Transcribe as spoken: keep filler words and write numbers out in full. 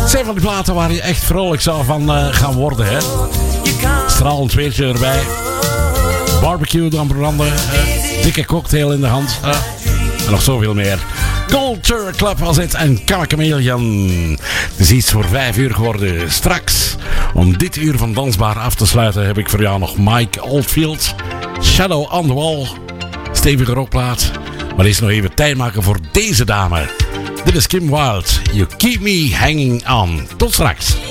zijn van die platen waar je echt vrolijk zou van uh, gaan worden, hè. Stralend weertje erbij. Barbecue dan branden. Uh, dikke cocktail in de hand. Uh, en nog zoveel meer. Culture Club was het en Chameleon. Het is iets voor vijf uur geworden. Straks, om dit uur van Dansbaar af te sluiten, heb ik voor jou nog Mike Oldfield. Shadow on the Wall. Stevige rockplaat. Maar eerst nog even tijd maken voor deze dame. Dit is Kim Wilde. You Keep Me Hanging On. Tot straks.